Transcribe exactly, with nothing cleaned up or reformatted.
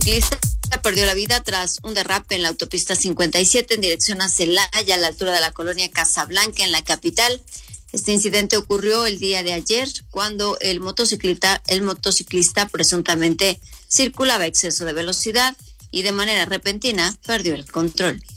motociclista perdió la vida tras un derrape en la autopista cincuenta y siete en dirección a Celaya, a la altura de la colonia Casablanca, en la capital. Este incidente ocurrió el día de ayer, cuando el motociclista, el motociclista presuntamente circulaba a exceso de velocidad y de manera repentina perdió el control.